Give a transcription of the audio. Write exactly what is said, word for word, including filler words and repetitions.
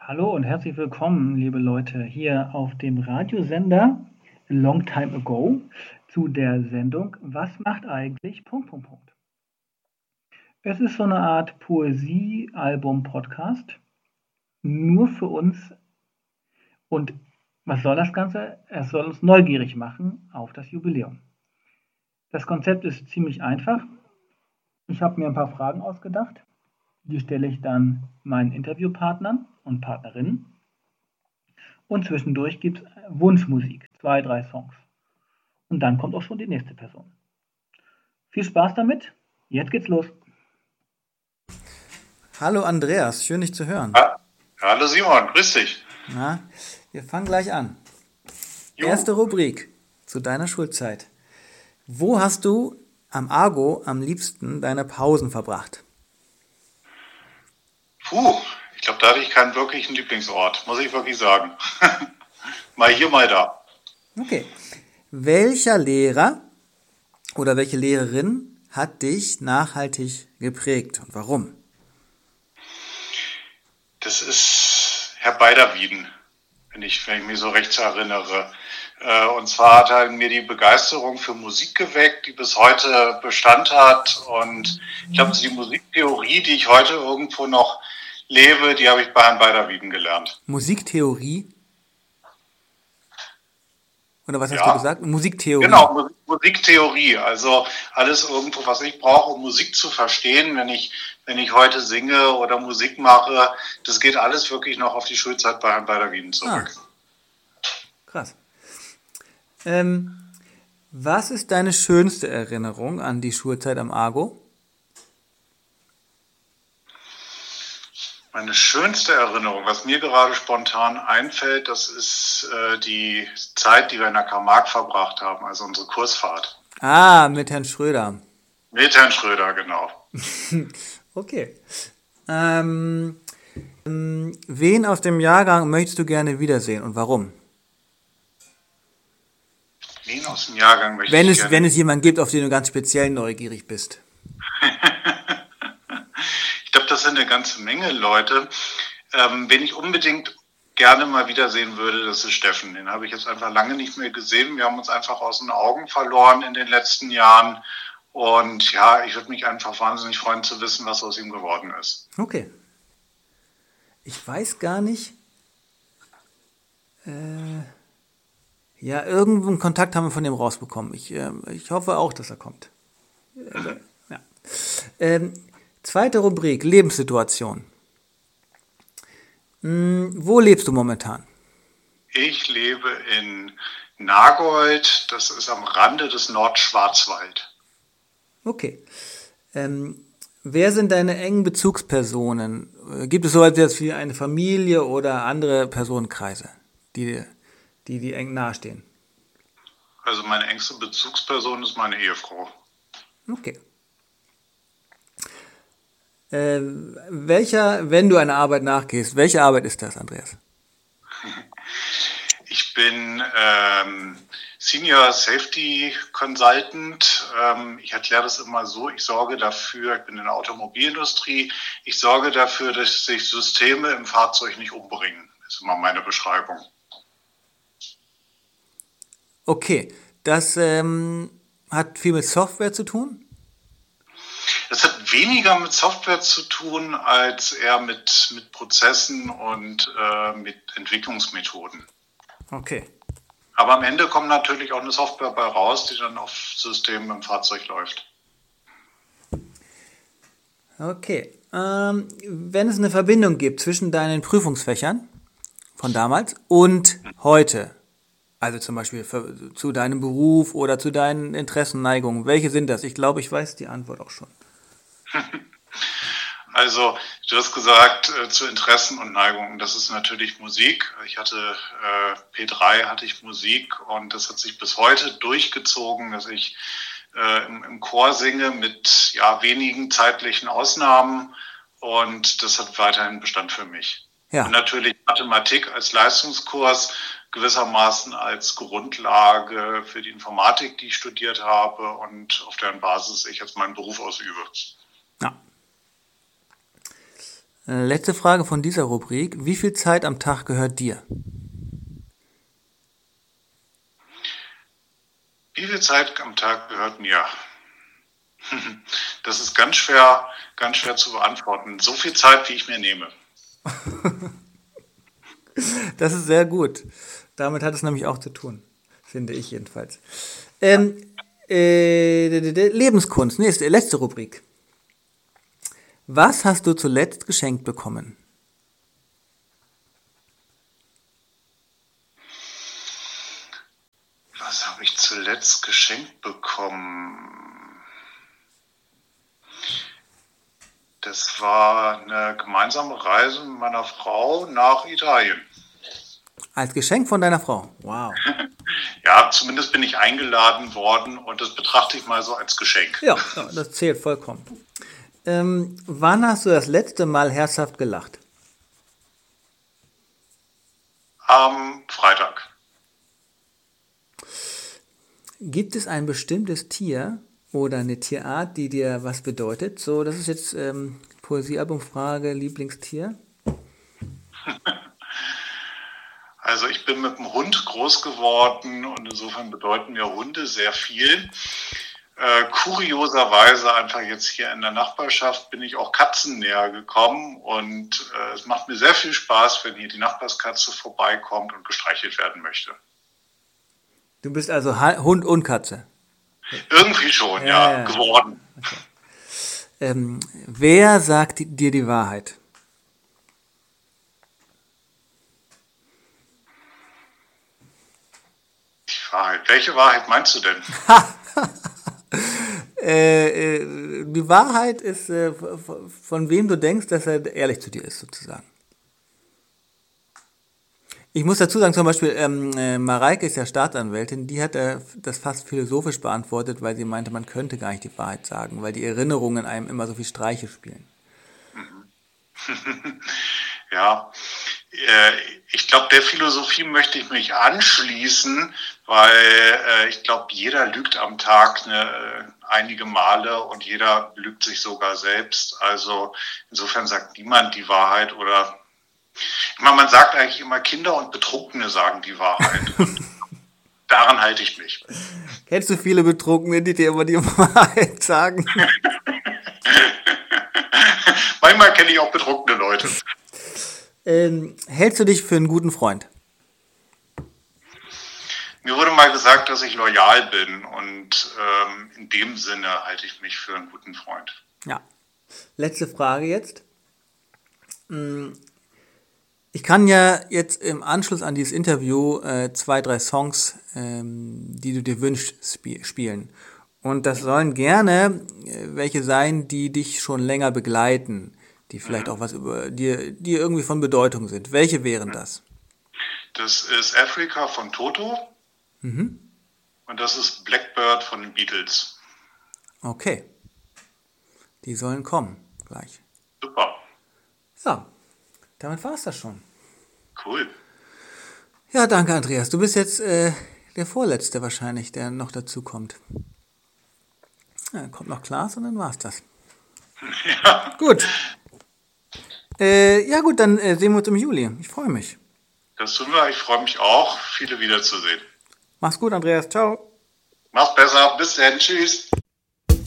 Hallo und herzlich willkommen, liebe Leute, hier auf dem Radiosender Long Time Ago zu der Sendung Was macht eigentlich Punkt, Punkt, Punkt. Es ist so eine Art Poesie-Album-Podcast, nur für uns. Und was soll das Ganze? Es soll uns neugierig machen auf das Jubiläum. Das Konzept ist ziemlich einfach. Ich habe mir ein paar Fragen ausgedacht. Die stelle ich dann meinen Interviewpartnern und Partnerinnen. Und zwischendurch gibt es Wunschmusik, zwei, drei Songs. Und dann kommt auch schon die nächste Person. Viel Spaß damit. Jetzt geht's los. Hallo Andreas, schön dich zu hören. Ja, hallo Simon, grüß dich. Na, wir fangen gleich an. Jo. Erste Rubrik zu deiner Schulzeit. Wo hast du am Argo am liebsten deine Pausen verbracht? Puh, ich glaube, da hatte ich keinen wirklichen Lieblingsort, muss ich wirklich sagen. Mal hier, mal da. Okay. Welcher Lehrer oder welche Lehrerin hat dich nachhaltig geprägt und warum? Das ist Herr Beiderwieden, wenn ich, wenn ich mich so recht erinnere. Äh, Und zwar hat er in mir die Begeisterung für Musik geweckt, die bis heute Bestand hat. Und ich glaube, die Musiktheorie, die ich heute irgendwo noch lebe, die habe ich bei Herrn Beiderwieden gelernt. Musiktheorie? Oder was hast Ja. du gesagt? Musiktheorie. Genau, Mu- Musiktheorie. Also alles irgendwo, was ich brauche, um Musik zu verstehen, wenn ich, wenn ich heute singe oder Musik mache, das geht alles wirklich noch auf die Schulzeit bei Herrn Beiderwieden zurück. Krass. Ähm, was ist deine schönste Erinnerung an die Schulzeit am Argo? Meine schönste Erinnerung, was mir gerade spontan einfällt, das ist äh, die Zeit, die wir in der Karl-Marx verbracht haben, also unsere Kursfahrt. Ah, mit Herrn Schröder. Mit Herrn Schröder, genau. Okay. Ähm, ähm, wen aus dem Jahrgang möchtest du gerne wiedersehen und warum? Wen aus dem Jahrgang möchte Wenn ich es, gerne... wenn es jemanden gibt, auf den du ganz speziell neugierig bist. Ich glaube, das sind eine ganze Menge Leute. Ähm, wen ich unbedingt gerne mal wiedersehen würde, das ist Steffen. Den habe ich jetzt einfach lange nicht mehr gesehen. Wir haben uns einfach aus den Augen verloren in den letzten Jahren. Und ja, ich würde mich einfach wahnsinnig freuen zu wissen, was aus ihm geworden ist. Okay. Ich weiß gar nicht. Äh, ja, irgendeinen Kontakt haben wir von dem rausbekommen. Ich, äh, ich hoffe auch, dass er kommt. Äh, ja. Ähm, zweite Rubrik, Lebenssituation. Hm, wo lebst du momentan? Ich lebe in Nagold, das ist am Rande des Nordschwarzwald. Okay. Ähm, wer sind deine engen Bezugspersonen? Äh, Gibt es so etwas wie eine Familie oder andere Personenkreise, die die, die eng nahestehen? Also meine engste Bezugsperson ist meine Ehefrau. Okay. Äh, welcher, wenn du einer Arbeit nachgehst, welche Arbeit ist das, Andreas? Ich bin ähm, Senior Safety Consultant. Ähm, ich erkläre das immer so, ich sorge dafür, ich bin in der Automobilindustrie, ich sorge dafür, dass sich Systeme im Fahrzeug nicht umbringen. Das ist immer meine Beschreibung. Okay, das ähm, hat viel mit Software zu tun? Das hat weniger mit Software zu tun, als eher mit, mit Prozessen und äh, mit Entwicklungsmethoden. Okay. Aber am Ende kommt natürlich auch eine Software bei raus, die dann auf Systemen im Fahrzeug läuft. Okay. Ähm, wenn es eine Verbindung gibt zwischen deinen Prüfungsfächern von damals und heute, also zum Beispiel für, zu deinem Beruf oder zu deinen Interessen, Neigungen, welche sind das? Ich glaube, ich weiß die Antwort auch schon. Also, du hast gesagt, äh, zu Interessen und Neigungen, das ist natürlich Musik. Ich hatte äh, P drei, hatte ich Musik und das hat sich bis heute durchgezogen, dass ich äh, im, im Chor singe mit ja, wenigen zeitlichen Ausnahmen und das hat weiterhin Bestand für mich. Ja. Und natürlich Mathematik als Leistungskurs gewissermaßen als Grundlage für die Informatik, die ich studiert habe und auf deren Basis ich jetzt meinen Beruf ausübe. Ja. Letzte Frage von dieser Rubrik. Wie viel Zeit am Tag gehört dir? Wie viel Zeit am Tag gehört mir? Das ist ganz schwer, ganz schwer zu beantworten. So viel Zeit, wie ich mir nehme. Das ist sehr gut. Damit hat es nämlich auch zu tun, finde ich jedenfalls. Ähm, äh, Lebenskunst, nächste, letzte Rubrik. Was hast du zuletzt geschenkt bekommen? Was habe ich zuletzt geschenkt bekommen? Das war eine gemeinsame Reise mit meiner Frau nach Italien. Als Geschenk von deiner Frau? Wow. Ja, zumindest bin ich eingeladen worden und das betrachte ich mal so als Geschenk. Ja, ja, das zählt vollkommen. Ähm, wann hast du das letzte Mal herzhaft gelacht? Am Freitag. Gibt es ein bestimmtes Tier oder eine Tierart, die dir was bedeutet? So, das ist jetzt ähm, Poesiealbumfrage, Lieblingstier. Also ich bin mit dem Hund groß geworden und insofern bedeuten mir Hunde sehr viel. Äh, kurioserweise einfach jetzt hier in der Nachbarschaft bin ich auch Katzen näher gekommen und äh, es macht mir sehr viel Spaß, wenn hier die Nachbarskatze vorbeikommt und gestreichelt werden möchte. Du bist also Ha- Hund und Katze. Irgendwie schon, Ja, ja, ja. geworden. Ähm, wer sagt dir die Wahrheit? Die Wahrheit. Welche Wahrheit meinst du denn? Äh, äh, die Wahrheit ist, äh, von, von wem du denkst, dass er ehrlich zu dir ist, sozusagen. Ich muss dazu sagen, zum Beispiel, ähm, äh, Mareike ist ja Staatsanwältin, die hat äh, das fast philosophisch beantwortet, weil sie meinte, man könnte gar nicht die Wahrheit sagen, weil die Erinnerungen einem immer so viel Streiche spielen. Ja, äh, ich glaube, der Philosophie möchte ich mich anschließen, weil äh, ich glaube, jeder lügt am Tag ne, einige Male und jeder lügt sich sogar selbst. Also insofern sagt niemand die Wahrheit oder ich meine, man sagt eigentlich immer, Kinder und Betrunkene sagen die Wahrheit. Und daran halte ich mich. Kennst du viele Betrunkene, die dir immer die Wahrheit sagen? Manchmal kenne ich auch betrunkene Leute. Ähm, hältst du dich für einen guten Freund? Mir wurde mal gesagt, dass ich loyal bin und ähm, in dem Sinne halte ich mich für einen guten Freund. Ja. Letzte Frage jetzt. Ich kann ja jetzt im Anschluss an dieses Interview äh, zwei, drei Songs, ähm, die du dir wünschst, sp- spielen. Und das sollen gerne äh, welche sein, die dich schon länger begleiten, die vielleicht Mhm. auch was über dir, die irgendwie von Bedeutung sind. Welche wären das? Das ist Africa von Toto Mhm. und das ist Blackbird von den Beatles. Okay. Die sollen kommen gleich. Super, Ja, damit war es das schon. cool. Ja, danke, Andreas. Du bist jetzt äh, der Vorletzte wahrscheinlich, der noch dazu kommt. Ja, dann kommt noch Klaas und dann war's das. Ja, Gut. Äh, ja gut, dann äh, sehen wir uns im Juli. Ich freue mich. das tun wir. Ich freue mich auch, viele wiederzusehen. Mach's gut, Andreas. Ciao. Mach's besser. Bis dann. Tschüss.